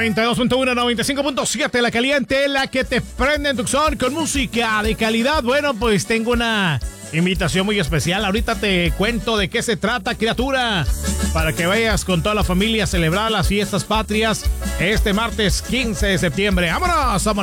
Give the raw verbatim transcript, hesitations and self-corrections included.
noventa y dos punto uno, noventa y cinco punto siete, la caliente, la que te prende en Tucson con música de calidad. Bueno, pues tengo una invitación muy especial. Ahorita te cuento de qué se trata, criatura, para que vayas con toda la familia a celebrar las fiestas patrias este martes quince de septiembre. ¡Vámonos! Somos